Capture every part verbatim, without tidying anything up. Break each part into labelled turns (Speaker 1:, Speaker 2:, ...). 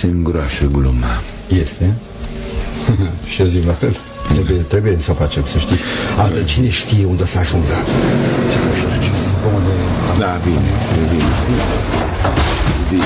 Speaker 1: Se îngroașă gluma.
Speaker 2: Este? Și eu zic la fel. Trebuie, trebuie să facem, să știi. Altă cine știe unde să ajungă. Ce să știu, ce să de...
Speaker 1: Da, bine, bine. Bine.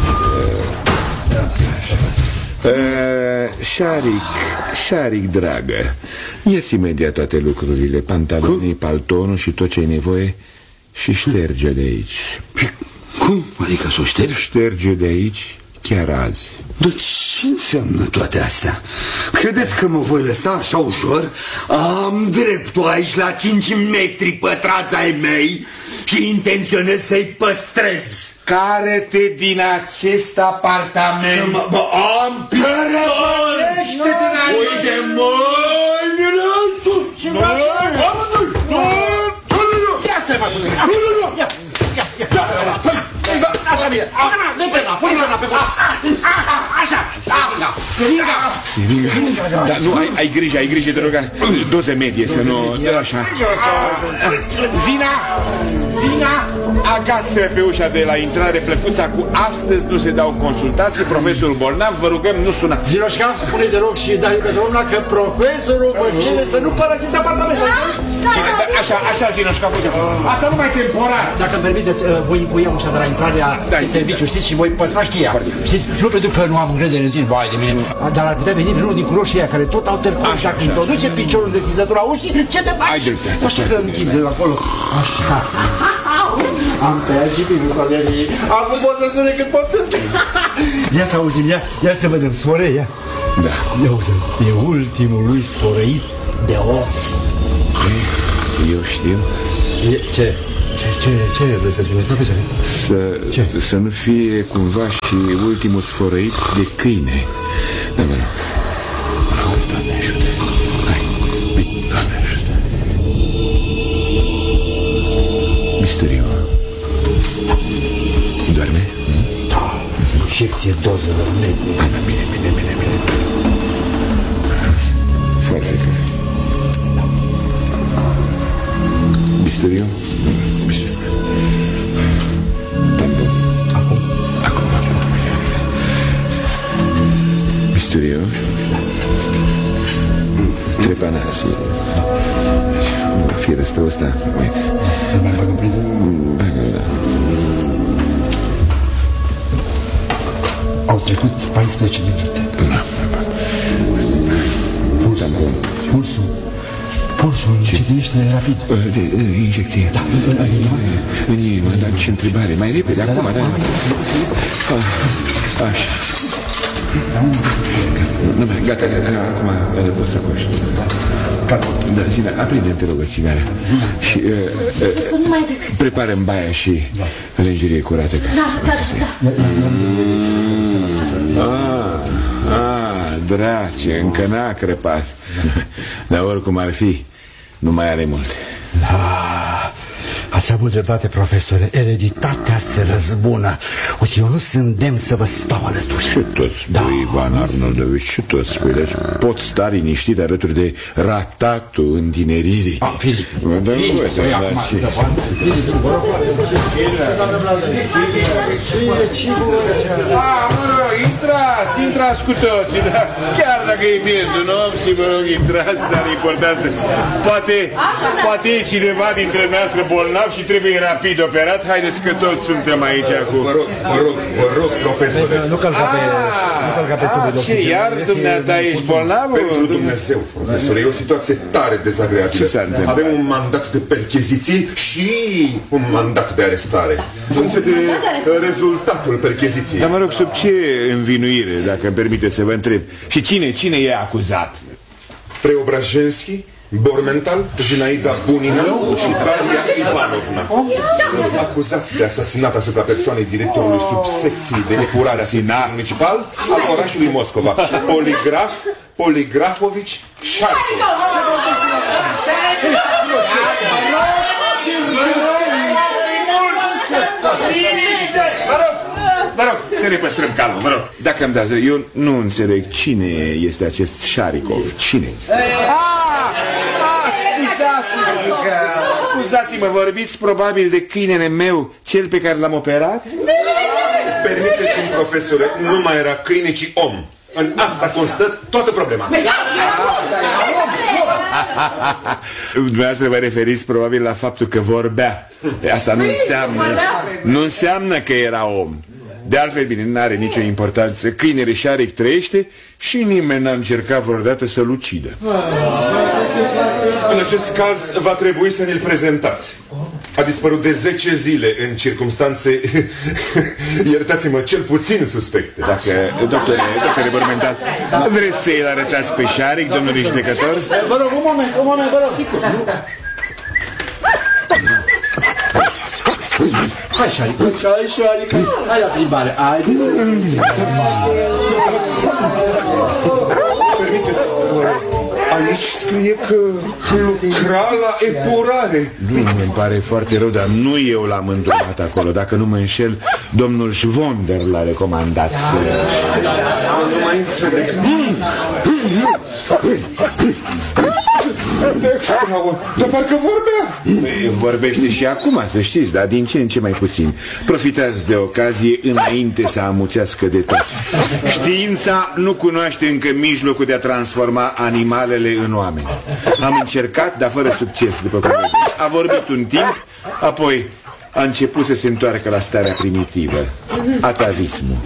Speaker 1: Uh, Șaric, Șaric, dragă, ia-ți imediat toate lucrurile, pantalonii, paltonul și tot ce ai nevoie și șterge de aici.
Speaker 3: Cum? Adică să o ștergi?
Speaker 1: Șterge de aici chiar azi.
Speaker 3: Dar ce înseamnă toate astea? Credeți că mă voi lăsa așa ușor? Am dreptul aici la cinci metri pătrați ai mei și intenționez să-i păstrez.
Speaker 1: Care-te din acest apartament?
Speaker 3: Să mă, bă, am părăște-te de aici! Uite, mâinile în sus! Și mă amândoi! Ia stai, mă, puțin! Nu, nu, nu! Ia, ia, ia! Asta bine! Dă pe la, pune la pe la! Așa! Seringa!
Speaker 1: Seringa! Dar nu, ai, ai grijă, ai grijă, te rog. Doze medie, să nu... Așa. Zina! Zina! Agață pe ușa de la intrare plăcuța cu astăzi nu se dau consultații, profesorul bolnav, vă rugăm, nu sunați.
Speaker 2: Ziroșca, spune de rog și Dani Petrovna că profesorul vă cere să nu părăsiți apartamentul.
Speaker 1: Bine, așa, așa, Ziroșca, asta numai temporar.
Speaker 2: Dacă îmi permiteți, voi încuia ușa de la intrarea de serviciu, știți, și voi păstra cheia. Știți, nu pentru că nu am încredere în tine, vai de mine, dar ar putea veni vreunul din curoșii aia care tot au tărcut și acum introduce piciorul în deschizătura ușii, ce te faci? Așa că închid de acolo. Așa. Am tăiat și pinul salerii. Acum pot să sune cât pot. Ia să auzim, ia, ia să vedem, sforei, ia.
Speaker 1: Da.
Speaker 2: Ia auzim, e ultimul lui sforăit de om.
Speaker 1: Eu știu.
Speaker 2: E, ce? Ce, ce, ce vreți să spuneți, profesor?
Speaker 1: Să, ce? Să nu fie cumva și ultimul sfărăit de câine. Da, mă rog. Doamne ajută. Hai, Doamne ajută. Misteriu. Doarme?
Speaker 2: Da. Injecție, doză, nebun.
Speaker 1: Bine, bine, bine, bine. Foarte bine. Misteriu? Misteriu. Tampon.
Speaker 2: Acum?
Speaker 1: Acum, acum. Misteriu? Trepanație. Va fi răstău ăsta. Uite.
Speaker 2: Îl mai bag în priză?
Speaker 1: Bagă, da.
Speaker 2: Au trecut paisprezece minute.
Speaker 1: Da.
Speaker 2: Pulsul. Pulsul. Pulsul încetinește rapid.
Speaker 1: Injecție.
Speaker 2: Da.
Speaker 1: În inimă, dar ce întrebare. Mai repede, acum, da. Așa. Gata, acum poți să coști. Da, Zina, aprinde-mi, te rog, o țigară. Și
Speaker 4: nu mai decât.
Speaker 1: prepară-mi baia și lenjerie curată.
Speaker 4: Da, da, da.
Speaker 1: Ah, drace, încă n-a crăpat. Dar oricum ar fi, nu mai are mult.
Speaker 2: Da, ați avut dreptate, profesore. Ereditatea se răzbună. Uite, eu nu sunt demn să vă stau alături.
Speaker 1: Ce tot spui, da, Ivan Arnoldovici, ce tot spui? Deci pot sta liniștit alături de ratatul întineririi.
Speaker 2: Ah, Filip, Filip,
Speaker 1: Ah, mă rog, intrați, intrați cu toții, da? Chiar dacă e miezul nopții, mă rog, intrați, dar importanță. Poate, poate e cineva dintre noastre bolnav și trebuie rapid operat. Haideți că toți suntem aici acum.
Speaker 3: Vă rog, vă rog, vă rog, profesore.
Speaker 2: Nu călca pe... Nu călca pe tube,
Speaker 1: ce, iar dumneata ești bolnav?
Speaker 3: Pentru Dumnezeu, profesore, e o situație tare dezagreabilă. Avem un mandat de percheziții și un mandat de arestare. Funcție de rezultatul percheziției.
Speaker 1: Dar mă rog, sub ce învinuire, dacă îmi permite să vă întreb? Și cine, cine e acuzat?
Speaker 3: Preobrajenski, Bormental, Zinaida Bunina și Daria Ivanovna. Sunt acuzați de asasinat asupra persoanei directorului subsecției de epurare a serviciului municipal al orașului Moscova, Poligraf Poligrafovici Șarkov.
Speaker 1: Mă rog, să ne păstrăm calmul, mă rog. Dacă îmi dați, eu nu înțeleg cine este acest Șarikov. Cine? Scuzați-mă, vorbiți probabil de câinele meu, cel pe care l-am operat?
Speaker 3: Permiteți-mi, profesore, nu mai era câine, ci om. În asta constă toată problema.
Speaker 1: Dumneavoastră vă referiți probabil la faptul că vorbea. Asta nu înseamnă, nu înseamnă că era om. De altfel, bine, n-are nicio importanță. Câinele Șaric trăiește și nimeni n-a încercat vreodată să-l ucidă.
Speaker 3: În acest caz va trebui să ne-l prezentați. A dispărut de zece zile în circumstanțe, iertați-mă, cel puțin suspecte.
Speaker 1: Dacă, doctore, doctore Bormental, vreți să-i arătați pe Șaric, domnului judecător?
Speaker 2: Vă rog, un moment, un moment, vă rog. Sigur. Hai, Șaric, hai, Șaric, hai la plimbare, hai.
Speaker 3: Permiteți, aici scrie că lucra la epurare.
Speaker 1: Nu, îmi pare foarte rău, dar nu eu l-am îndrumat acolo. Dacă nu mă înșel, domnul Schwonder l-a recomandat.
Speaker 3: Nu mai înțeleg. Dar parcă vorbea.
Speaker 1: Vorbește și acum, să știți, dar din ce în ce mai puțin. Profitați de ocazie înainte să amuțească de tot. Știința nu cunoaște încă mijlocul de a transforma animalele în oameni. Am încercat, dar fără succes, după cum vedeți. A vorbit un timp, apoi a început să se întoarcă la starea primitivă. Atavismul.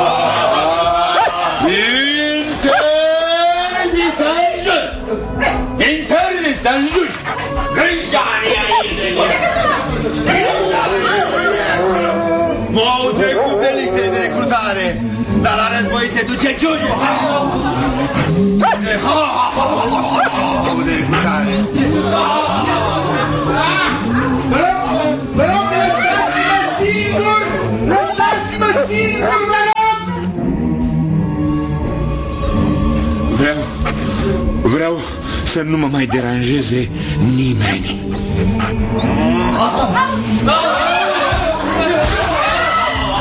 Speaker 2: Interdis să înjuri! Grânșania e! M-au trecut pe listele de recrutare, dar la război se duce ciuniu! De recrutare!
Speaker 3: Vă rog, lăsați-mă singur! Lăsați-mă singur, vă rog!
Speaker 1: Vreau, vreau să nu mă mai deranjeze nimeni.
Speaker 2: Da!